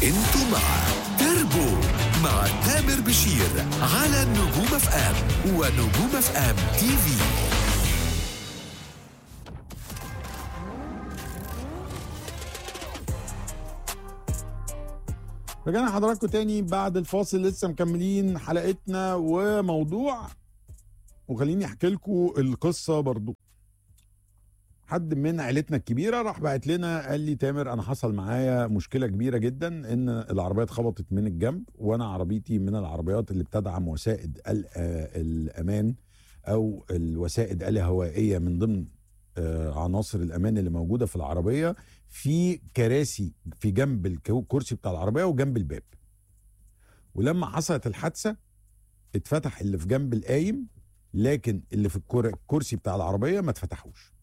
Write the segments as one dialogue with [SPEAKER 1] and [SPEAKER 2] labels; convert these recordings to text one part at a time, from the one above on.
[SPEAKER 1] انتوا مع تربو مع تامر بشير على نجوم اف ام ونجوم اف ام تي في.
[SPEAKER 2] رجعنا حضراتكم تاني بعد الفاصل، لسه مكملين حلقتنا وموضوع، وخليني احكي لكم القصه برضو. حد من عيلتنا الكبيره راح بعت لنا قال لي تامر انا حصل معايا مشكله كبيره جدا، ان العربيه اتخبطت من الجنب، وانا عربيتي من العربيات اللي بتدعم وسائد الامان او الوسائد الهوائيه من ضمن عناصر الامان اللي موجوده في العربيه، في كراسي في جنب الكرسي بتاع العربيه وجنب الباب. ولما حصلت الحادثه اتفتح اللي في جنب القايم، لكن اللي في الكرسي بتاع العربيه ما اتفتحوش.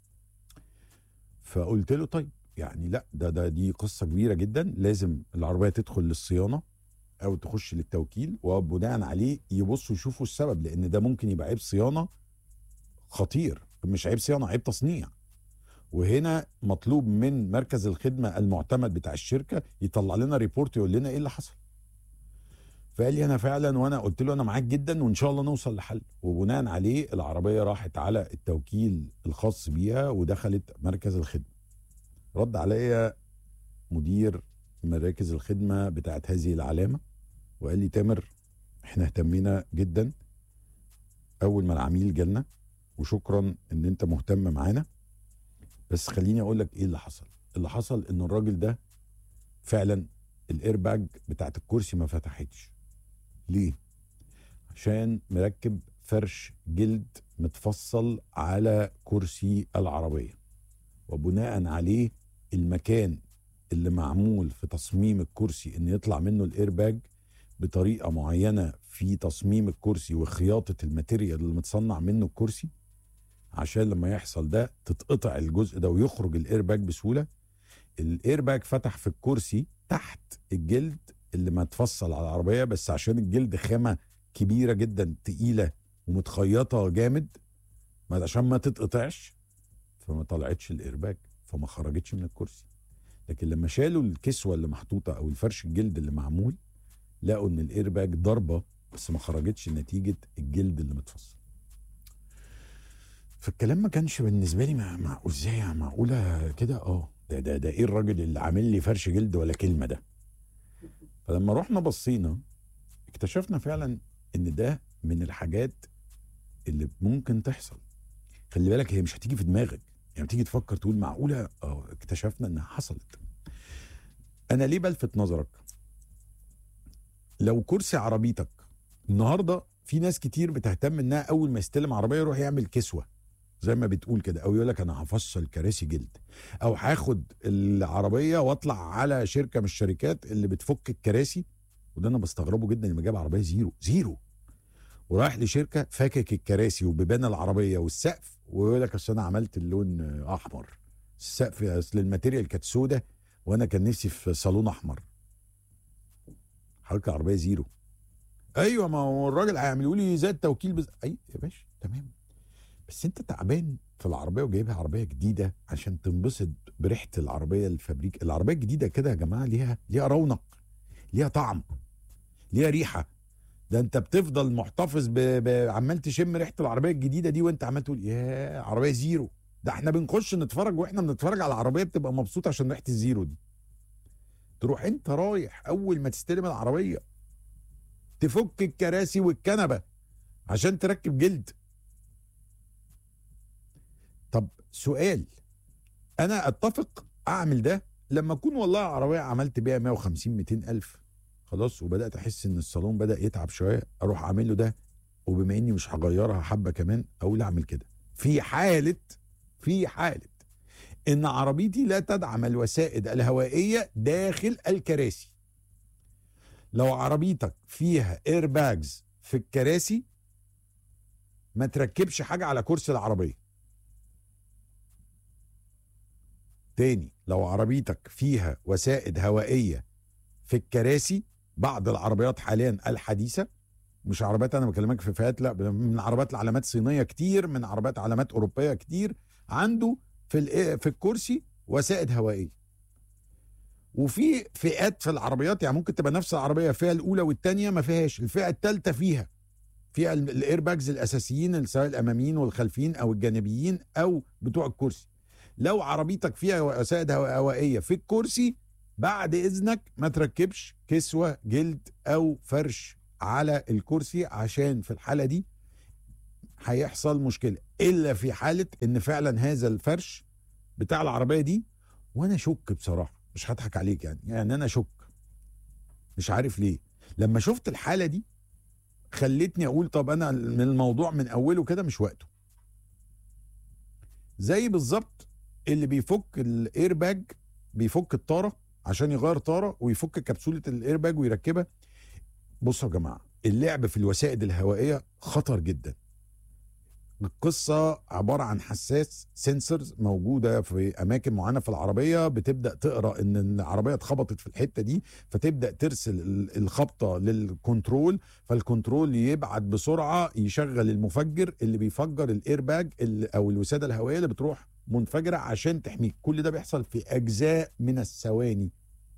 [SPEAKER 2] فقلت له طيب يعني لا دي قصه كبيره جدا، لازم العربيه تدخل للصيانه او تخش للتوكيل، وبناء عليه يبصوا يشوفوا السبب، لان ده ممكن يبقى عيب صيانه خطير، مش عيب صيانه، عيب تصنيع. وهنا مطلوب من مركز الخدمه المعتمد بتاع الشركه يطلع لنا ريبورت يقول لنا ايه اللي حصل. فقال لي انا فعلا، وانا قلت له انا معاك جدا وان شاء الله نوصل لحل. وبناء عليه العربيه راحت على التوكيل الخاص بيها ودخلت مركز الخدمه. رد عليا مدير مراكز الخدمه بتاعت هذه العلامه وقال لي تامر احنا اهتمينا جدا اول ما العميل جالنا، وشكرا ان انت مهتم معانا، بس خليني اقول لك ايه اللي حصل. اللي حصل ان الراجل ده فعلا الايرباج بتاعت الكرسي ما فتحتش. ليه؟ عشان مركب فرش جلد متفصل على كرسي العربية، وبناء عليه المكان اللي معمول في تصميم الكرسي ان يطلع منه الايرباج بطريقة معينة في تصميم الكرسي وخياطة الماتيريال اللي متصنع منه الكرسي، عشان لما يحصل ده تتقطع الجزء ده ويخرج الايرباج بسهولة. الايرباج فتح في الكرسي تحت الجلد اللي متفصل على العربية، بس عشان الجلد خامة كبيرة جدا تقيلة ومتخيطة جامد، عشان ما تتقطعش فما طلعتش الايرباج، فما خرجتش من الكرسي. لكن لما شالوا الكسوة اللي محطوطة او الفرش الجلد اللي معمول، لقوا ان الايرباج ضربة بس ما خرجتش نتيجة الجلد اللي متفصل. فالكلام ما كانش بالنسبة لي معقول، ازاي معقولة كده؟ ده ايه الراجل اللي عامل لي فرش جلد ولا كلمة ده؟ فلما رحنا بصينا اكتشفنا فعلا ان ده من الحاجات اللي ممكن تحصل. خلي بالك هي مش هتيجي في دماغك، يعني تيجي تفكر تقول معقولة. اكتشفنا انها حصلت. انا ليه بلفت نظرك؟ لو كرسي عربيتك النهاردة، في ناس كتير بتهتم انها اول ما يستلم عربية يروح يعمل كسوة زي ما بتقول كده، او يقول لك انا هفصل كراسي جلد، او هاخد العربية واطلع على شركة من الشركات اللي بتفك الكراسي. وده انا بستغربه جدا لما جاب عربية زيرو ورايح لشركه فاكك الكراسي وبيبان العربيه والسقف، ويقول لك اصل انا عملت اللون احمر، السقف اصل الماتيريال كانت سودة وانا كان نفسي في صالون احمر. حضرتك العربيه زيرو. ايوه ما هو الراجل هيعملوا لي زي التوكيل اي يا باشا تمام، بس انت تعبان في العربيه وجايبها عربيه جديده عشان تنبسط بريحه العربيه الفابريك. العربيه الجديده كده يا جماعه ليها رونق، ليها طعم، ليها ريحه. ده انت بتفضل محتفظ عمال تشم ريحه العربيه الجديده دي وانت عمال تقول يا عربيه زيرو. ده احنا بنخش نتفرج واحنا بنتفرج على العربيه بتبقى مبسوط عشان ريحه الزيرو دي. تروح انت رايح اول ما تستلم العربيه تفك الكراسي والكنبه عشان تركب جلد. طب سؤال، انا اتفق اعمل ده لما اكون والله عربيه عملت بيها 150 200 الف خلاص، وبدات احس ان الصالون بدا يتعب شويه، اروح اعمل له ده، وبما اني مش هغيرها حبه كمان اقول اعمل كده. في حاله ان عربيتي لا تدعم الوسائد الهوائيه داخل الكراسي. لو عربيتك فيها ايرباجز في الكراسي ما تركبش حاجه على كرسي العربيه. تاني، لو عربيتك فيها وسائد هوائيه في الكراسي، بعض العربيات حاليا الحديثه، مش عربيات انا بكلمك في فئات، لا، من عربيات العلامات صينيه كتير، من عربيات علامات اوروبيه كتير عنده في الكرسي وسائد هوائيه. وفي فئات في العربيات، يعني ممكن تبقى نفس العربيه الفئه الاولى والثانيه ما فيهاش، الفئه الثالثه فيها الايرباجز الاساسيين سواء الاماميين والخلفيين او الجانبيين او بتوع الكرسي. لو عربيتك فيها وسائد هوائيه في الكرسي، بعد اذنك ما تركبش كسوه جلد او فرش على الكرسي، عشان في الحاله دي هيحصل مشكله، الا في حاله ان فعلا هذا الفرش بتاع العربيه دي. وانا شك بصراحه، مش هضحك عليك، يعني انا شك، مش عارف ليه. لما شفت الحاله دي خلتني اقول طب انا من الموضوع من اوله كده مش وقته. زي بالظبط اللي بيفك الايرباج، بيفك الطاره عشان يغير طاره ويفك كبسوله الايرباج ويركبها. بصوا يا جماعه، اللعب في الوسائد الهوائيه خطر جدا. القصه عباره عن حساس سنسورز موجوده في اماكن معينه في العربيه، بتبدا تقرا ان العربيه اتخبطت في الحته دي، فتبدا ترسل الخبطه للكنترول، فالكنترول يبعت بسرعه يشغل المفجر اللي بيفجر الايرباج او الوساده الهوائيه اللي بتروح منفجره عشان تحميك. كل ده بيحصل في اجزاء من الثواني،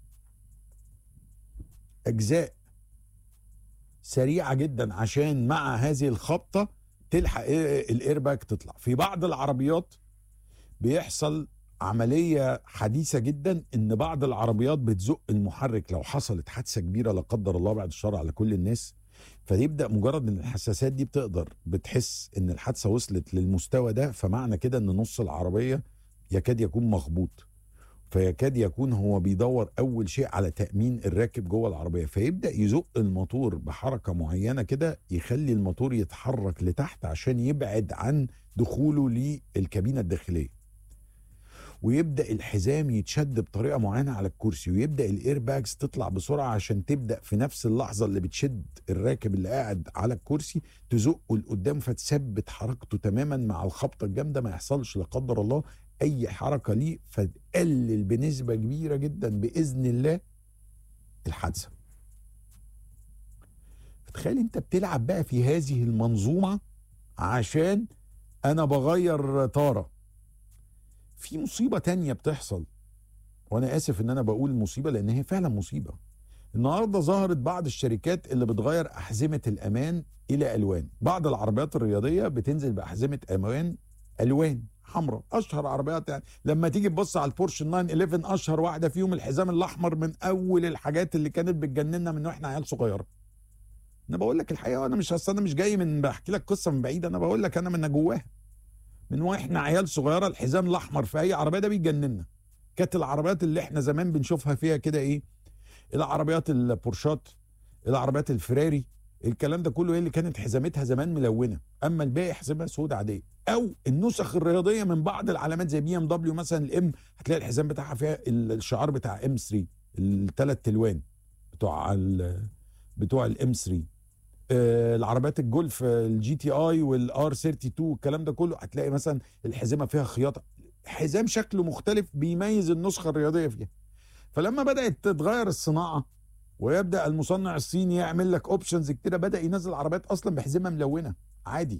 [SPEAKER 2] اجزاء سريعه جدا، عشان مع هذه الخبطه تلحق الايرباج تطلع. في بعض العربيات بيحصل عملية حديثة جدا، ان بعض العربيات بتزق المحرك لو حصلت حادثة كبيرة لا قدر الله بعد الشر على كل الناس، فيبدأ مجرد ان الحساسات دي بتحس ان الحادثة وصلت للمستوى ده، فمعنى كده ان نص العربية يكاد يكون مخبوط، فيكاد يكون هو بيدور اول شيء على تأمين الراكب جوه العربية، فيبدأ يزق الموتور بحركة معينة كده، يخلي الموتور يتحرك لتحت عشان يبعد عن دخوله للكابينة الداخلية، ويبدأ الحزام يتشد بطريقة معينة على الكرسي، ويبدأ الايرباجز تطلع بسرعة عشان تبدأ في نفس اللحظة اللي بتشد الراكب اللي قاعد على الكرسي تزقه لقدام، فتثبت حركته تماما مع الخبطة الجامدة، ما يحصلش لا قدر الله اي حركه ليه، فتقلل بنسبه كبيره جدا باذن الله الحادثه. فتخيل انت بتلعب بقى في هذه المنظومه عشان انا بغير طاره. في مصيبه تانية بتحصل، وانا اسف ان انا بقول مصيبه لان هي فعلا مصيبه. النهارده ظهرت بعض الشركات اللي بتغير احزمه الامان الى الوان. بعض العربيات الرياضيه بتنزل باحزمه امان الوان حمراء، اشهر عربيات. يعني لما تيجي تبص على البورش 911 اشهر واحده فيهم الحزام الاحمر، من اول الحاجات اللي كانت بتجننا من واحنا عيال صغيره. انا بقول لك الحقيقه، انا مش جاي من بحكي لك قصه من بعيد، انا بقول لك انا من جواها، من واحنا عيال صغيره الحزام الاحمر في اي عربيه ده بيجننا. كانت العربيات اللي احنا زمان بنشوفها فيها كده ايه؟ العربيات البورشات، العربيات الفراري، الكلام ده كله ايه اللي كانت حزامتها زمان ملونه، اما الباقي حزامها سود عاديه. او النسخ الرياضيه من بعض العلامات زي بي ام دبليو مثلا الام، هتلاقي الحزام بتاعها فيها الشعار بتاع ام 3، الثلاث الوان بتوع الام 3. العربيات الجولف الجي تي اي والار 32 الكلام ده كله هتلاقي مثلا الحزامه فيها خياطه، حزام شكله مختلف بيميز النسخه الرياضيه فيها. فلما بدات تتغير الصناعه ويبدا المصنع الصيني يعمل لك اوبشنز كتيره، بدا ينزل عربيات اصلا بحزمه ملونه عادي،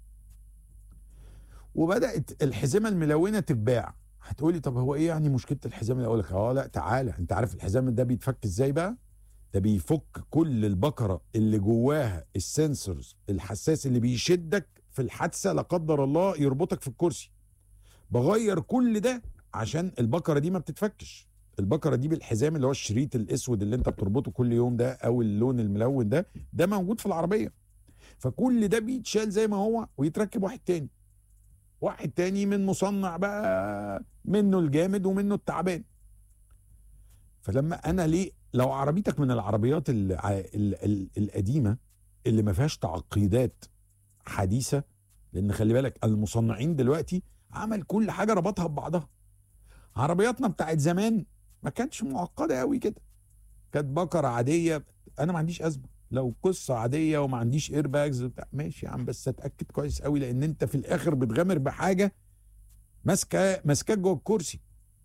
[SPEAKER 2] وبدات الحزمه الملونه تتباع. هتقولي طب هو ايه يعني مشكله الحزام؟ اللي اقول لك لا تعالى، انت عارف الحزام ده بيتفك ازاي بقى؟ ده بيفك كل البكره اللي جواها السنسورز الحساس اللي بيشدك في الحادثه لا قدر الله يربطك في الكرسي. بغير كل ده عشان البكره دي ما بتتفكش. البكره دي بالحزام اللي هو الشريط الاسود اللي انت بتربطه كل يوم ده، او اللون الملون ده موجود في العربيه. فكل ده بيتشال زي ما هو ويتركب واحد تاني من مصنع بقى، منه الجامد ومنه التعبان. فلما انا ليه لو عربيتك من العربيات القديمه اللي ما فيهاش تعقيدات حديثه، لان خلي بالك المصنعين دلوقتي عمل كل حاجه ربطها ببعضها. عربياتنا بتاعت زمان ما كانتش معقده قوي كده، كانت بكره عاديه. انا ما عنديش ازمه لو قصه عاديه وما عنديش ايرباجز ماشي يا عم، بس اتاكد كويس قوي، لان انت في الاخر بتغامر بحاجه ماسكاك جوه الكرسي.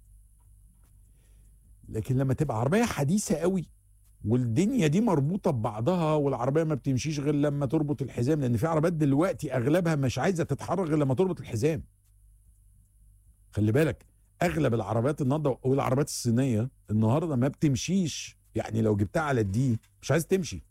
[SPEAKER 2] لكن لما تبقى عربيه حديثه قوي والدنيا دي مربوطه ببعضها، والعربيه ما بتمشيش غير لما تربط الحزام، لان في عربيات دلوقتي اغلبها مش عايزه تتحرك غير لما تربط الحزام. خلي بالك اغلب العربيات النهارده والعربيات الصينيه النهارده ما بتمشيش، يعني لو جبتها على الدي مش عايز تمشي،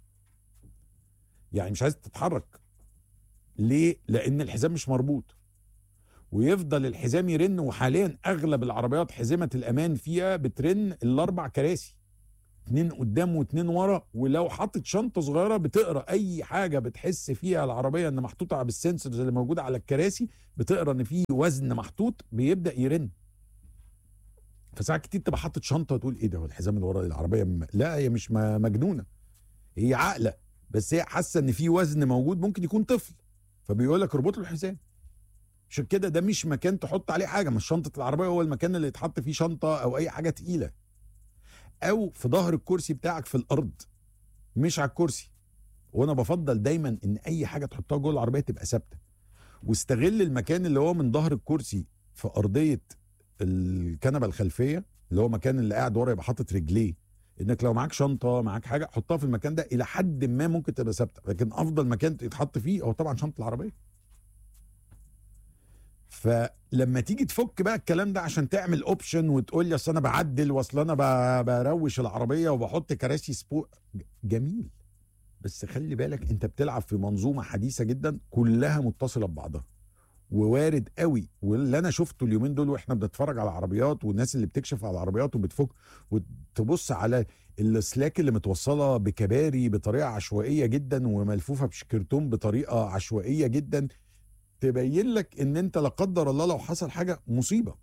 [SPEAKER 2] يعني مش عايز تتحرك. ليه؟ لان الحزام مش مربوط، ويفضل الحزام يرن. وحاليا اغلب العربيات حزمه الامان فيها بترن الاربع كراسي، 2 قدام و2 ورا، ولو حطت شنطه صغيره بتقرا اي حاجه بتحس فيها العربيه ان محطوطه بالسنسورز اللي موجوده على الكراسي، بتقرا ان في وزن محطوط بيبدا يرن. فساعات كتير تبقى حاطط شنطه وتقول ايه ده، هو الحزام اللي ورا العربيه لا هي مش مجنونه، هي عاقله، بس هي حاسه ان في وزن موجود، ممكن يكون طفل، فبيقول لك اربط له الحزام. عشان كده ده مش مكان تحط عليه حاجه، مش شنطه العربيه هو المكان اللي يتحط فيه شنطه او اي حاجه تقيله. او في ظهر الكرسي بتاعك في الارض، مش على الكرسي. وانا بفضل دايما ان اي حاجه تحطها جوه العربيه تبقى ثابته. واستغل المكان اللي هو من ظهر الكرسي في ارضيه الكنبه الخلفيه، اللي هو مكان اللي قاعد ورا يبقى حاطط رجليه، انك لو معاك شنطه معاك حاجه حطها في المكان ده، الى حد ما ممكن تبقى ثابته. لكن افضل مكان يتحط فيه هو طبعا شنطه العربيه. فلما تيجي تفك بقى الكلام ده عشان تعمل اوبشن وتقول لي اصل انا بعدل، واصل انا بروش العربيه وبحط كراسي سبوق، جميل، بس خلي بالك انت بتلعب في منظومه حديثه جدا كلها متصله ببعضها. ووارد قوي، واللي انا شفته اليومين دول واحنا بنتفرج على العربيات والناس اللي بتكشف على العربيات وبتفك وتبص على الاسلاك اللي متوصله بكباري بطريقه عشوائيه جدا وملفوفه بشكرتون بطريقه عشوائيه جدا، تبين لك ان انت لا قدر الله لو حصل حاجه مصيبه.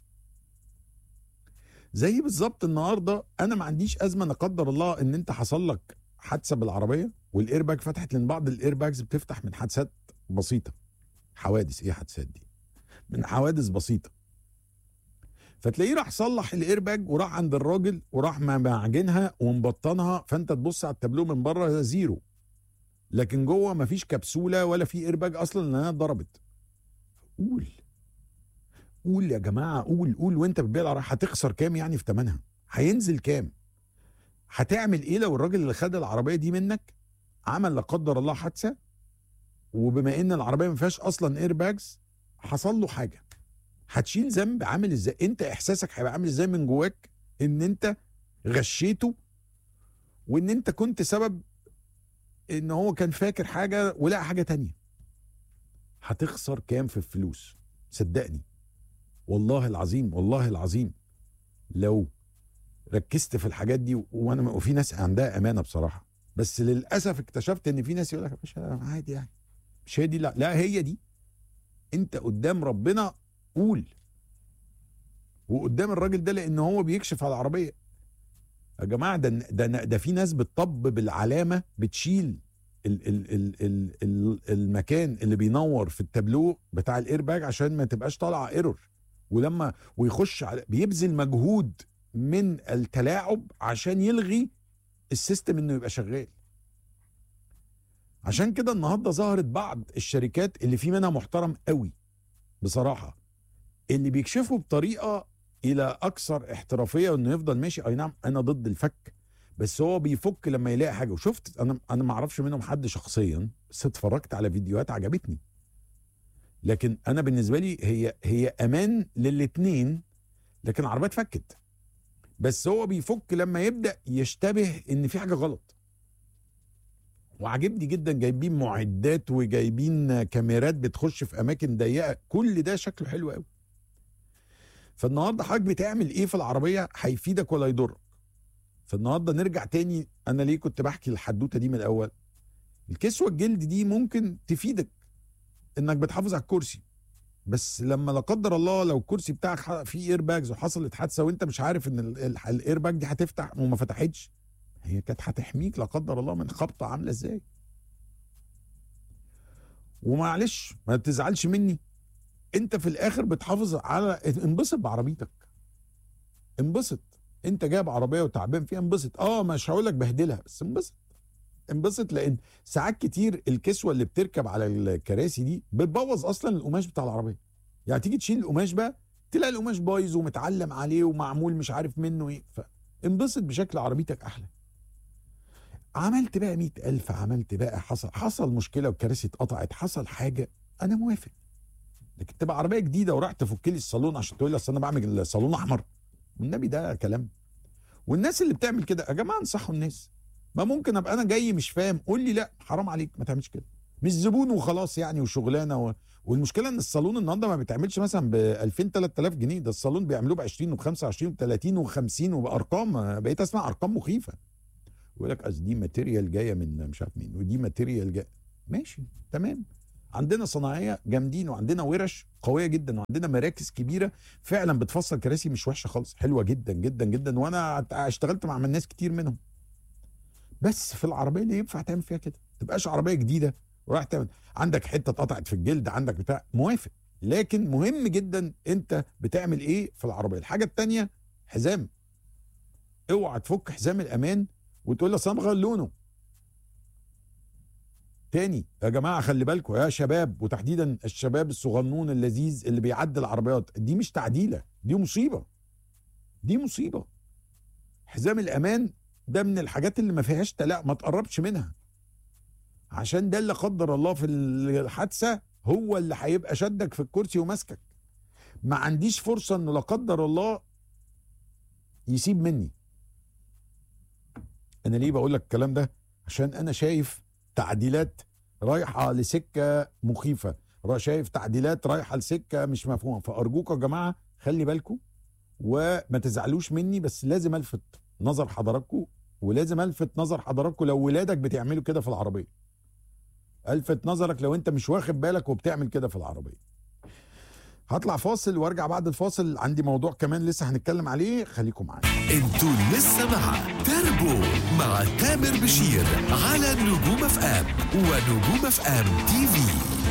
[SPEAKER 2] زي بالظبط النهارده انا ما عنديش ازمه لا قدر الله ان انت حصل لك حادثه بالعربيه والايرباج فتحت، لان بعض الايرباجز بتفتح من حادثات بسيطه. حوادث ايه حادثات دي؟ من حوادث بسيطه. فتلاقيه راح صلح الايرباج وراح عند الراجل وراح معجنها ومبطنها، فانت تبص على التابلو من بره زيرو، لكن جوه مفيش كبسوله ولا في ايرباج اصلا لانها اتضربت. قول يا جماعه، قول وانت بتبيع العربيه هتخسر كام يعني في ثمنها؟ هينزل كام؟ هتعمل ايه لو الراجل اللي خد العربيه دي منك عمل لا قدر الله حادثه، وبما ان العربيه ما فيهاش اصلا ايرباجز حصل له حاجه؟ هتشيل ذنب عامل ازاي؟ انت احساسك هيبقى عامل ازاي من جواك ان انت غشيته، وان انت كنت سبب ان هو كان فاكر حاجه ولقى حاجه تانية؟ هتخسر كام في الفلوس؟ صدقني والله العظيم، والله العظيم لو ركزت في الحاجات دي. وفي ناس عندها امانه بصراحه، بس للاسف اكتشفت ان في ناس يقول لك يا باشا عادي يعني، مش هي دي، لا هي دي. انت قدام ربنا قول، وقدام الراجل ده لان هو بيكشف على العربيه. يا جماعه ده في ناس بتطب بالعلامه بتشيل المكان اللي بينور في التابلو بتاع الايرباج عشان ما تبقاش طالعه ايرور، ولما ويخش على بيبذل مجهود من التلاعب عشان يلغي السيستم انه يبقى شغال. عشان كده النهارده ظهرت بعض الشركات اللي في منها محترم قوي بصراحه، اللي بيكشفوا بطريقه الى اكثر احترافيه وانه يفضل ماشي. اي نعم انا ضد الفك، بس هو بيفك لما يلاقي حاجه. وشفت انا ما اعرفش منهم حد شخصيا، بس اتفرجت على فيديوهات عجبتني. لكن انا بالنسبه لي هي امان للاتنين، لكن العربيات فكت، بس هو بيفك لما يبدا يشتبه ان في حاجه غلط. وعجبني جدا، جايبين معدات وجايبين كاميرات بتخش في اماكن ضيقه، كل ده شكله حلو قوي. فالنهارده حضرتك بتعمل ايه في العربيه هيفيدك ولا يضرك؟ فالنهارده نرجع تاني، انا ليه كنت بحكي الحدوته دي من الاول؟ الكسوه الجلد دي ممكن تفيدك انك بتحافظ على الكرسي، بس لما لا قدر الله لو الكرسي بتاعك فيه ايرباجز وحصلت حادثه وانت مش عارف ان الايرباج دي هتفتح وما فتحتش، هي كانت هتحميك لا قدر الله من خبطه عامله ازاي. ومعلش ما تزعلش مني، انت في الاخر بتحافظ على، انبسط بعربيتك، انبسط. انت جايب عربيه وتعبان فيها، انبسط. مش هقول لك بهدلها، بس انبسط. لان ساعات كتير الكسوه اللي بتركب على الكراسي دي بتبوظ اصلا القماش بتاع العربيه. يعني تيجي تشيل القماش بقى تلاقي القماش بايظ ومتعلم عليه ومعمول مش عارف منه ايه. فانبسط بشكل عربيتك احلى. عملت بقى 100,000، عملت بقى حصل مشكله والكراسي اتقطعت، حصل حاجه، انا موافق. لكن تبقى عربيه جديده وراح تفك لي الصالون عشان تقول لي اصل انا بعمل صالون احمر، والنبي ده كلام. والناس اللي بتعمل كده يا جماعه انصحوا الناس. ما ممكن ابقى انا جاي مش فاهم، قول لي لا حرام عليك ما تعملش كده، مش زبون وخلاص يعني وشغلانه والمشكله ان الصالون النهارده ما بيتعملش مثلا ب 2000 3000 جنيه، ده الصالون بيعملوه ب 20 و25 و30 و50 وبارقام، بقيت اسمع ارقام مخيفه. يقول لك اصل دي ماتيريال جايه من مش عارف مين، ودي ماتيريال جايه. ماشي تمام، عندنا صناعيه جامدين وعندنا ورش قويه جدا وعندنا مراكز كبيره فعلا بتفصل كراسي مش وحشه خالص، حلوه جدا جدا جدا، وانا اشتغلت مع ناس كتير منهم. بس في العربيه اللي ينفع تعمل فيها كده، ما تبقاش عربيه جديده وراح تعمل عندك حته اتقطعت في الجلد، عندك بتاع، موافق، لكن مهم جدا انت بتعمل ايه في العربيه. الحاجه الثانيه حزام، اوعى تفك حزام الامان وتقول لي اصل انا بغير لونه. تاني يا جماعه خلي بالكم يا شباب، وتحديدا الشباب الصغنون اللذيذ اللي بيعدل العربيات، دي مش تعديله، دي مصيبه، دي مصيبه. حزام الامان ده من الحاجات اللي ما فيهاش تلاقي، ما تقربش منها، عشان ده اللي قدر الله في الحادثه هو اللي هيبقى شدك في الكرسي وماسكك. ما عنديش فرصه انه لا قدر الله يسيب مني. انا ليه بقول لك الكلام ده؟ عشان انا شايف تعديلات رايحه لسكه مخيفه، شايف تعديلات رايحه لسكه مش مفهومه. فارجوكم يا جماعه خلي بالكم وما تزعلوش مني، بس لازم الفت نظر حضراتكم، ولازم الفت نظر حضراتكم لو ولادك بتعملوا كده في العربيه. الفت نظرك لو انت مش واخد بالك وبتعمل كده في العربيه. هطلع فاصل وارجع بعد الفاصل، عندي موضوع كمان لسه هنتكلم عليه، خليكم معايا.
[SPEAKER 1] انتوا لسه مع تربو مع تامر بشير على نجوم اف ام ونجوم اف ام تي في.